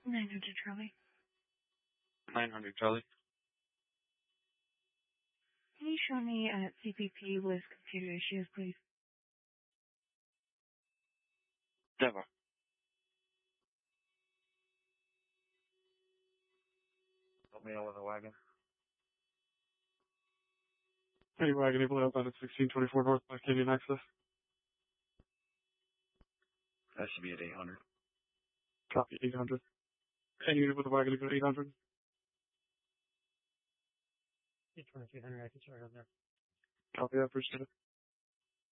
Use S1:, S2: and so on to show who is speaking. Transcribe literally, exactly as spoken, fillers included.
S1: nine hundred Charlie.
S2: nine hundred Charlie.
S1: Can you show me at C P P with computer issues, please?
S2: Never.
S3: Help me out with a wagon.
S4: Any wagon able to help out at sixteen twenty-four North Black Canyon Access?
S3: That should be at eight hundred.
S4: Copy, eight hundred. Any unit with a wagon able to eight hundred?
S5: twenty-two hundred, I can start on there.
S4: Copy, I appreciate it.